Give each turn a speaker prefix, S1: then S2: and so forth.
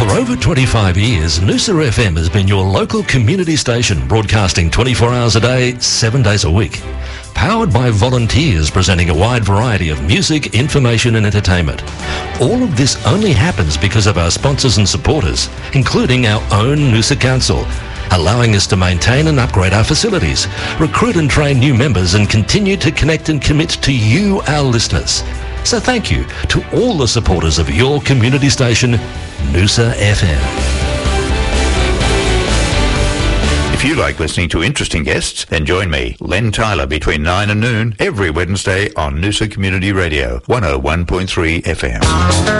S1: For over 25 years, Noosa FM has been your local community station, broadcasting 24 hours a day, 7 days a week. Powered by volunteers presenting a wide variety of music, information and entertainment. All of this only happens because of our sponsors and supporters, including our own Noosa Council, allowing us to maintain and upgrade our facilities, recruit and train new members and continue to connect and commit to you, our listeners. So thank you to all the supporters of your community station, Noosa FM.
S2: If you like listening to interesting guests, then join me, Len Tyler, between 9 and noon every Wednesday on Noosa Community Radio, 101.3 FM.